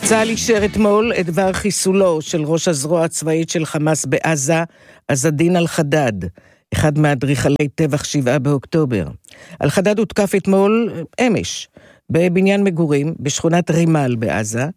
צה"ל אישר אתמול את דבר חיסולו של ראש הזרוע הצבאית של חמאס בעזה, עז א-דין אל-חדד, אחד מאדריכלי טבח 7 באוקטובר. אל-חדד הותקף אתמול אמש בבניין מגורים בשכונת רימל בעזה.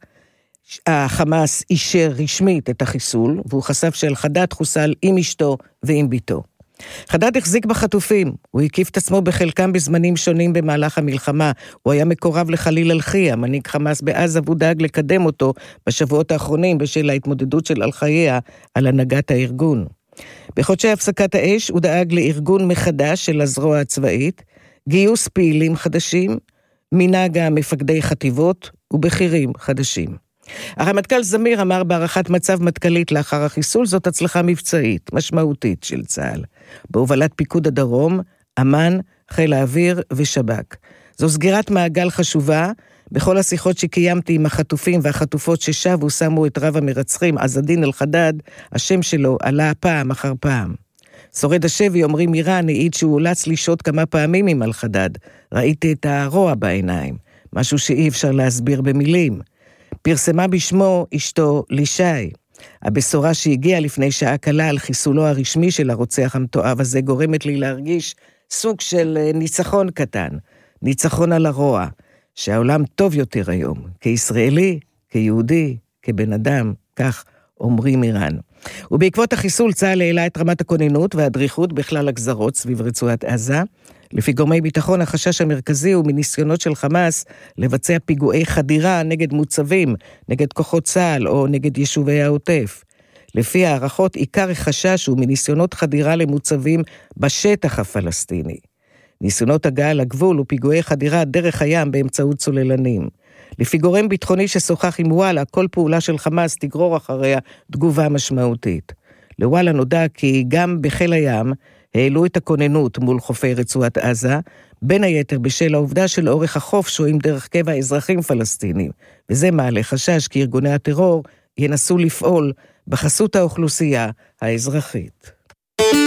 החמאס אישר רשמית את החיסול, והוא חשף שאל-חדד חוסל עם אשתו ועם ביתו. חדד החזיק בחטופים, הוא הקיף את עצמו בחלקם בזמנים שונים במהלך המלחמה, הוא היה מקורב לחליל אל-חיה, מנהיג חמאס בעזה, והוא דאג לקדם אותו בשבועות האחרונים בשל ההתמודדות של אל-חיה על הנהגת הארגון. בחודשי הפסקת האש הוא דאג לארגון מחדש של הזרוע הצבאית, גיוס פעילים חדשים, מינה גם מפקדי חטיבות ובכירים חדשים. הרמטכ"ל זמיר אמר בערכת מצב מטכ"לית לאחר החיסול, זאת הצלחה מבצעית, משמעותית של צה"ל. בהובלת פיקוד הדרום, אמ"ן, חיל האוויר ושב"כ. זו סגירת מעגל חשובה. בכל השיחות שקיימתי עם החטופים והחטופות ששבו שמו את רב המרצחים, עז א-דין אל-חדד, השם שלו עלה פעם אחר פעם. שורד השבי עמרי מירן העיד שהוא אולץ לשהות כמה פעמים עם אל-חדד. ראיתי את הרוע בעיניים, משהו שאי אפשר להסביר במילים. פרסמה בשמו אשתו לישי. הבשורה שהגיעה לפני שעה קלה על חיסולו הרשמי של הרוצח המתועב הזה גורמת לי להרגיש סוג של ניצחון קטן, ניצחון על הרוע, שהעולם טוב יותר היום, כישראלי, כיהודי, כבן אדם, כך אומרים איראן. ובעקבות החיסול צה"ל העלה את רמת הכוננות והדריכות בכלל הגזרות סביב רצועת עזה. לפי גורמי ביטחון, החשש המרכזי הוא מניסיונות של חמאס לבצע פיגועי חדירה נגד מוצבים, נגד כוחות צה"ל או נגד יישובי העוטף. לפי הערכות, עיקר החשש הוא מניסיונות חדירה למוצבים בשטח הפלסטיני. ניסיונות הגעה לגבול ופיגועי חדירה דרך הים באמצעות צוללנים. לפי גורם ביטחוני ששוחח עם וואלה, כל פעולה של חמאס תגרור אחריה תגובה משמעותית. לוואלה נודע כי גם בחיל הים העלו את הכוננות מול חופי רצועת עזה, בין היתר בשל העובדה שלאורך החוף שוהים דרך קבע אזרחים פלסטינים, וזה מעלה חשש כי ארגוני הטרור ינסו לפעול בחסות האוכלוסייה האזרחית.